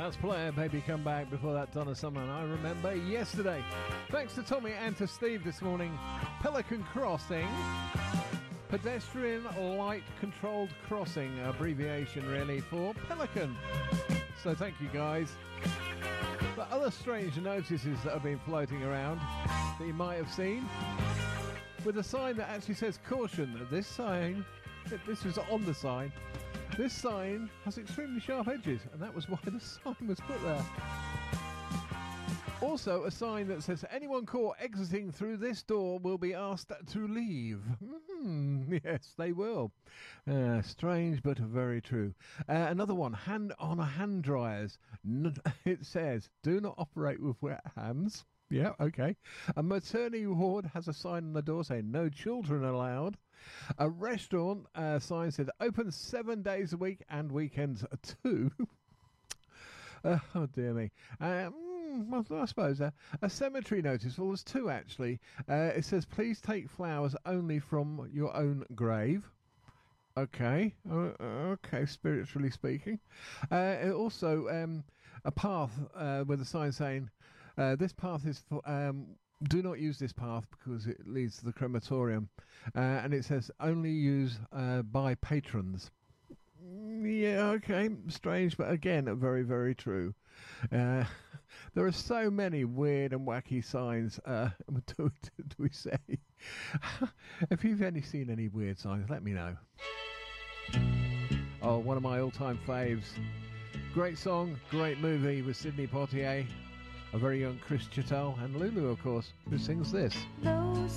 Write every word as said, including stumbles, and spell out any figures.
Child's Play, Baby Come Back. Before that, Donna Summer and I Remember Yesterday. Thanks to Tommy and to Steve this morning. Pelican Crossing, pedestrian light controlled crossing, abbreviation really for Pelican. So thank you guys. But other strange notices that have been floating around that you might have seen, with a sign that actually says caution. This sign, this was on the sign, this sign has extremely sharp edges, and that was why the sign was put there. Also, a sign that says anyone caught exiting through this door will be asked to leave. Mm, yes, they will. Uh, strange, but very true. Uh, another one, hand on a hand dryers. N- it says, do not operate with wet hands. Yeah, okay. A maternity ward has a sign on the door saying no children allowed. A restaurant uh, sign said open seven days a week and weekends too. uh, oh dear me. Uh, mm, well, I suppose uh, a cemetery notice. Well, there's two actually. Uh, it says please take flowers only from your own grave. Okay, uh, okay, spiritually speaking. Uh, also, um, a path uh, with a sign saying, uh, this path is for, um, do not use this path because it leads to the crematorium. Uh, and it says, only use uh, by patrons. Yeah, okay, strange, but again, very, very true. Uh, there are so many weird and wacky signs, uh, do, do we say? If you've any seen any weird signs, let me know. Oh, one of my all-time faves. Great song, great movie with Sidney Poitier, a very young Chris Chettle, and Lulu, of course, who sings this. Those